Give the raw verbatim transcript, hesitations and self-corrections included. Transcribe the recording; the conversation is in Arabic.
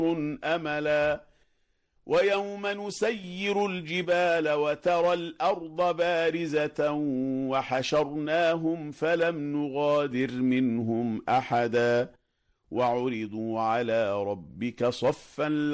أملا ويوم نسير الجبال وترى الأرض بارزة وحشرناهم فلم نغادر منهم أحدا وعرضوا على ربك صفا